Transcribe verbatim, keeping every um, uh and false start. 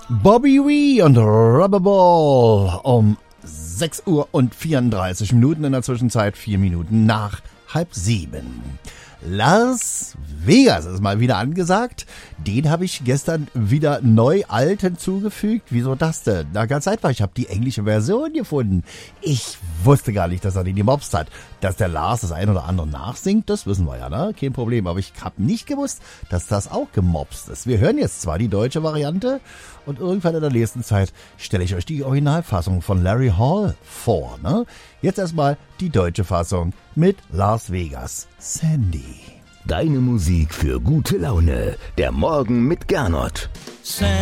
Bobby Wee und Rubberball um sechs Uhr und vierunddreißig Minuten, in der Zwischenzeit vier Minuten nach halb sieben. Las Vegas ist mal wieder angesagt. Den habe ich gestern wieder neu alt hinzugefügt. Wieso das denn? Na, ganz einfach, ich habe die englische Version gefunden. Ich wusste gar nicht, dass er den gemobst hat. Dass der Lars das ein oder andere nachsingt, das wissen wir ja, ne? Kein Problem. Aber ich habe nicht gewusst, dass das auch gemobst ist. Wir hören jetzt zwar die deutsche Variante und irgendwann in der nächsten Zeit stelle ich euch die Originalfassung von Larry Hall vor, ne? Jetzt erstmal die deutsche Fassung mit Las Vegas. Sandy. Deine Musik für gute Laune. Der Morgen mit Gernot.